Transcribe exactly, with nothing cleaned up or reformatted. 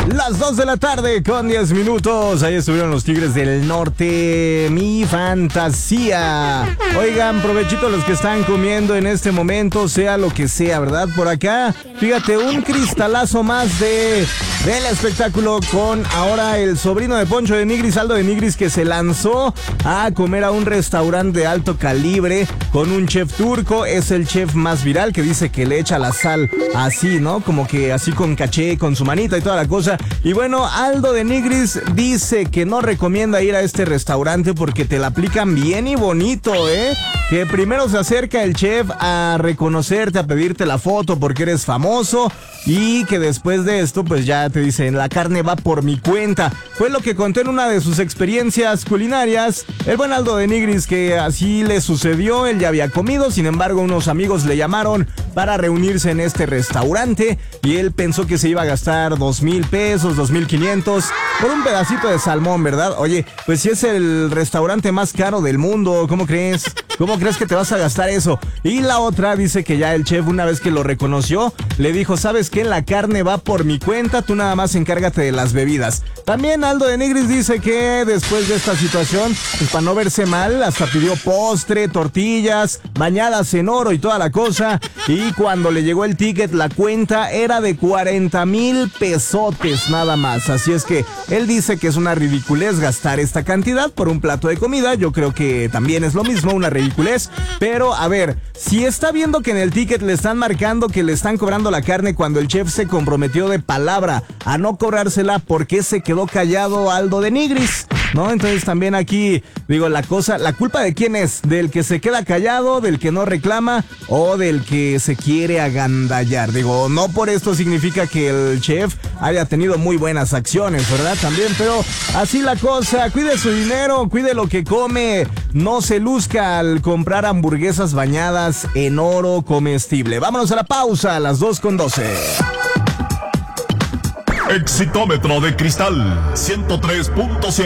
Las dos de la tarde con diez minutos. Ahí estuvieron los Tigres del Norte. Mi fantasía. Oigan, provechito los que están comiendo en este momento, sea lo que sea, ¿verdad? Por acá, fíjate, un cristalazo más de del espectáculo con ahora el sobrino de Poncho de Nigris, Aldo de Nigris, que se lanzó a comer a un restaurante de alto calibre con un chef turco. Es el chef más viral, que dice que le echa la sal así, ¿no? Como que así con caché, con su manita y toda la cosa. Y bueno, Aldo de Nigris dice que no recomienda ir a este restaurante porque te la aplican bien y bonito, ¿eh? Que primero se acerca el chef a reconocerte, a pedirte la foto porque eres famoso, y que después de esto pues ya te dicen, la carne va por mi cuenta. Fue lo que contó en una de sus experiencias culinarias el buen Aldo de Nigris, que así le sucedió. Él ya había comido, sin embargo unos amigos le llamaron para reunirse en este restaurante y él pensó que se iba a gastar dos mil pesos, dos mil quinientos por un pedacito de salmón, ¿verdad? Oye, pues si es el restaurante más caro del mundo, ¿cómo crees? ¿Cómo crees que te vas a gastar eso? Y la otra dice que ya el chef, una vez que lo reconoció, le dijo, ¿sabes qué? La carne va por mi cuenta, tú nada más encárgate de las bebidas. También Aldo de Nigris dice que después de esta situación, pues para no verse mal, hasta pidió postre, tortillas, bañadas en oro y toda la cosa. Y cuando le llegó el ticket, la cuenta era de cuarenta mil pesotes nada más. Así es que él dice que es una ridiculez gastar esta cantidad por un plato de comida. Yo creo que también es lo mismo, una ridiculez. Pero a ver, si está viendo que en el ticket le están marcando que le están cobrando la carne cuando el chef se comprometió de palabra a no cobrársela, ¿por qué se quedó callado Aldo de Nigris? ¿No? Entonces también aquí, digo, la cosa, ¿la culpa de quién es? ¿Del que se queda callado, del que no reclama o del que se quiere agandallar? Digo, no por esto significa que el chef haya tenido muy buenas acciones, ¿verdad? También, pero así la cosa, cuide su dinero, cuide lo que come, no se luzca al comprar hamburguesas bañadas en oro comestible. Vámonos a la pausa a las dos con doce. Exitómetro de cristal ciento tres punto siete.